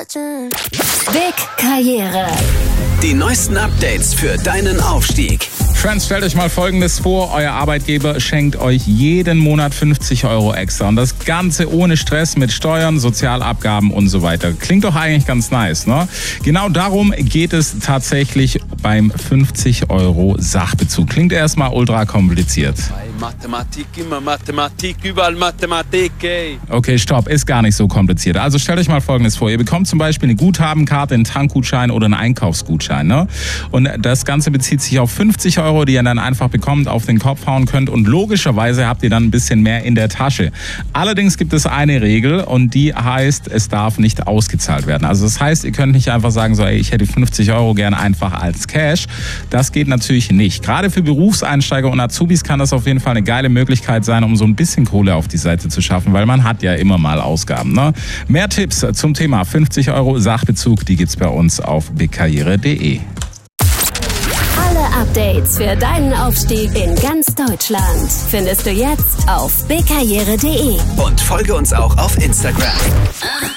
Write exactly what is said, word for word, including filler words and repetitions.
Big Karriere. Die neuesten Updates für deinen Aufstieg. Friends, stellt euch mal Folgendes vor. Euer Arbeitgeber schenkt euch jeden Monat fünfzig Euro extra. Und das Ganze ohne Stress mit Steuern, Sozialabgaben und so weiter. Klingt doch eigentlich ganz nice, ne? Genau darum geht es tatsächlich beim fünfzig Euro Sachbezug. Klingt erstmal ultra kompliziert. Mathematik, immer Mathematik, überall Mathematik, ey. Okay, stopp, ist gar nicht so kompliziert. Also stellt euch mal Folgendes vor. Ihr bekommt zum Beispiel eine Guthabenkarte, einen Tankgutschein oder einen Einkaufsgutschein, ne? Und das Ganze bezieht sich auf fünfzig Euro, die ihr dann einfach bekommt, auf den Kopf hauen könnt. Und logischerweise habt ihr dann ein bisschen mehr in der Tasche. Allerdings gibt es eine Regel und die heißt, es darf nicht ausgezahlt werden. Also das heißt, ihr könnt nicht einfach sagen, so, ey, ich hätte fünfzig Euro gerne einfach als Cash. Das geht natürlich nicht. Gerade für Berufseinsteiger und Azubis kann das auf jeden Fall eine geile Möglichkeit sein, um so ein bisschen Kohle auf die Seite zu schaffen, weil man hat ja immer mal Ausgaben, ne? Mehr Tipps zum Thema fünfzig Euro Sachbezug, die gibt's bei uns auf bigkarriere punkt de. Alle Updates für deinen Aufstieg in ganz Deutschland findest du jetzt auf bigkarriere punkt de. Und folge uns auch auf Instagram.